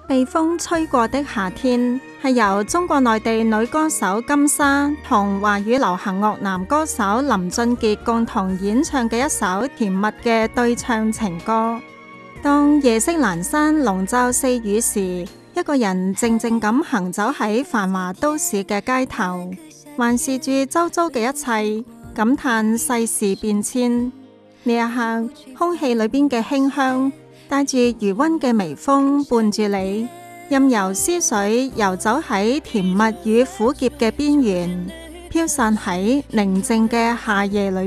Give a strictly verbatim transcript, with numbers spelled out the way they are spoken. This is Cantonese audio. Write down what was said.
被風吹過的夏天係由中國內地女歌手金莎同華語流行樂男歌手林俊傑共同演唱嘅一首甜蜜嘅對唱情歌。當夜色闌珊，籠罩四雨時，一個人靜靜咁行走喺繁華都市嘅街頭，環視住周遭嘅一切，感嘆世事變遷。呢一刻，空氣裏邊嘅馨香帶住餘溫嘅微風伴住你，任由思緒游走喺甜蜜與苦澀嘅邊緣，飄散喺寧靜嘅夏夜裏